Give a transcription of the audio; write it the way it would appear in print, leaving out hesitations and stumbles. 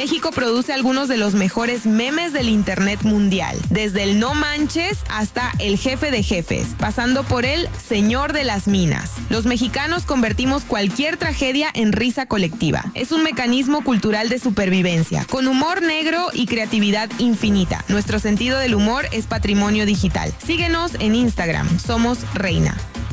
México produce algunos de los mejores memes del internet mundial, desde el no manches hasta el jefe de jefes, pasando por el señor de las minas. Los mexicanos convertimos cualquier tragedia en risa colectiva. Es un mecanismo cultural de supervivencia, con humor negro y creatividad infinita. Nuestro sentido del humor es patrimonio digital. Síguenos en Instagram, somos Reina.